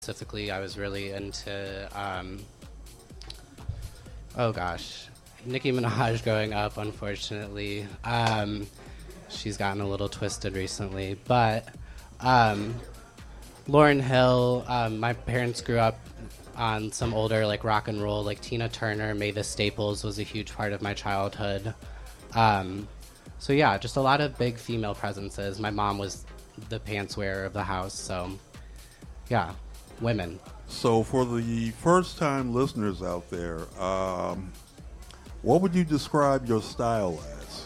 Specifically, I was really into, Nicki Minaj growing up, unfortunately. She's gotten a little twisted recently. But Lauryn Hill, my parents grew up on some older like rock and roll, like Tina Turner, Mavis Staples was a huge part of my childhood. So yeah, just a lot of big female presences. My mom was the pants wearer of the house, so yeah, women. So for the first-time listeners out there, what would you describe your style as?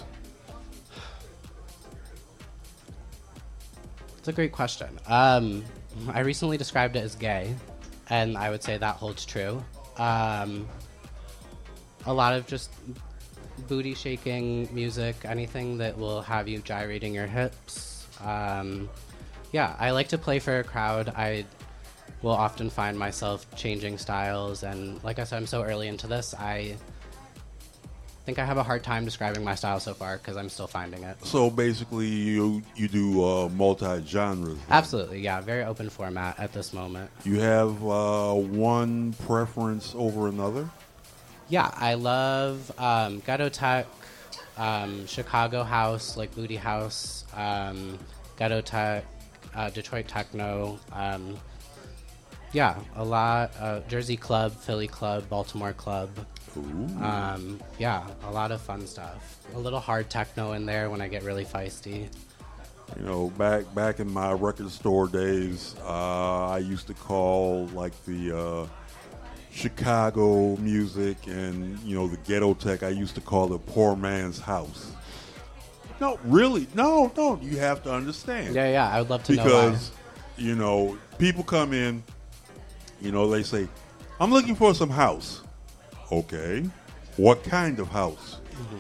It's a great question. I recently described it as gay, and I would say that holds true. A lot of just booty shaking music, anything that will have you gyrating your hips. Yeah, I like to play for a crowd. I will often find myself changing styles, and like I said, I'm so early into this, I think I have a hard time describing my style so far because I'm still finding it. So basically, you do multi-genres. Absolutely, yeah. Very open format at this moment. You have one preference over another? Yeah, I love ghetto tech, Chicago house, like booty house, ghetto tech, Detroit techno. Yeah, a lot. Jersey club, Philly club, Baltimore club. Ooh. Yeah, a lot of fun stuff. A little hard techno in there when I get really feisty. You know, back in my record store days, I used to call like the Chicago music and, you know, the ghetto tech, I used to call it poor man's house. No, really, no, you have to understand. Yeah, I would love to know why. Because, you know, people come in, you know, they say, I'm looking for some house. Okay. What kind of house?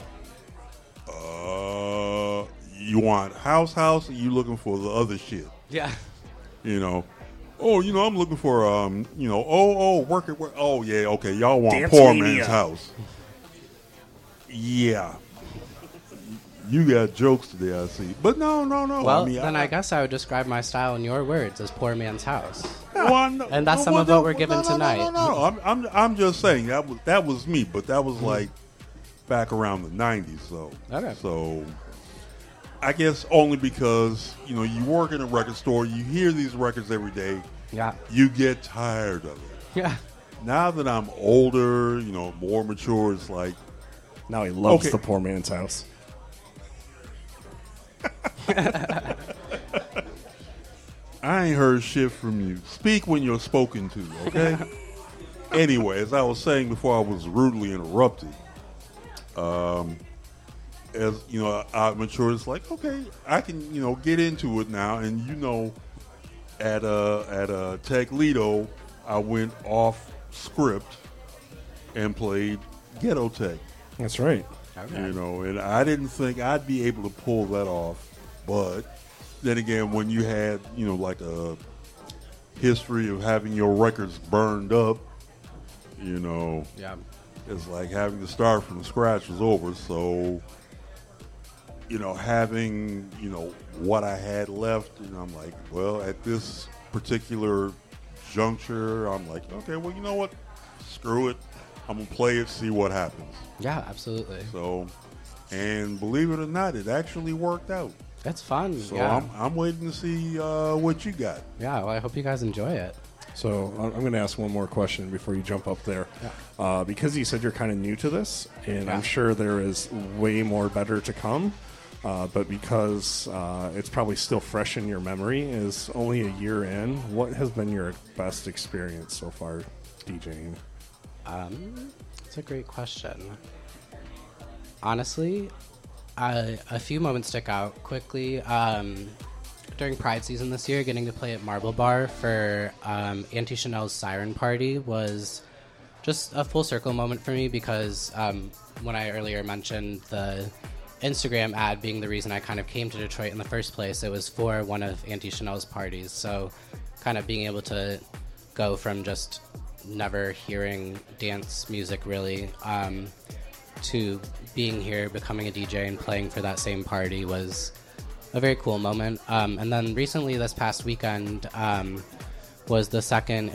You want house, or you looking for the other shit? Yeah. You know, oh, you know, I'm looking for, you know, work. Oh, yeah, okay, y'all want Dance poor mania. man's house. Yeah. You got jokes today, I see. But no. Well, I guess I would describe my style in your words as poor man's house. And that's some of what we're given tonight. No. I'm just saying that was me, but that was like back around the '90s. So, Okay. So I guess only because, you know, you work in a record store, you hear these records every day. Yeah. You get tired of it. Yeah. Now that I'm older, you know, more mature, it's like, Now he loves Okay. the poor man's house. I ain't heard shit from you. Speak when you're spoken to, okay? Anyway, as I was saying before I was rudely interrupted, as you know, I matured. It's like, okay, I can, you know, get into it now. And you know, at Tech Lido, I went off script and played Ghetto Tech. That's right. You know, and I didn't think I'd be able to pull that off. But then again, when you had, you know, like a history of having your records burned up, you know, Yeah. it's like having to start from scratch was over. So, you know, having, you know, what I had left, and I'm like, well, at this particular juncture, I'm like, okay, well, you know what? Screw it. I'm going to play it, see what happens. Yeah, absolutely. So, and believe it or not, it actually worked out. It's fun. So yeah. I'm waiting to see what you got. Yeah, well, I hope you guys enjoy it. So I'm going to ask one more question before you jump up there. Yeah. Because you said you're kind of new to this, and Yeah. I'm sure there is way more better to come, but because it's probably still fresh in your memory, is only a year in, what has been your best experience so far DJing? It's a great question. Honestly, a few moments stick out quickly. During Pride season this year, getting to play at Marble Bar for Auntie Chanel's Siren Party was just a full circle moment for me because when I earlier mentioned the Instagram ad being the reason I kind of came to Detroit in the first place, it was for one of Auntie Chanel's parties. So kind of being able to go from just never hearing dance music really to being here, becoming a DJ and playing for that same party was a very cool moment. And then recently this past weekend, was the second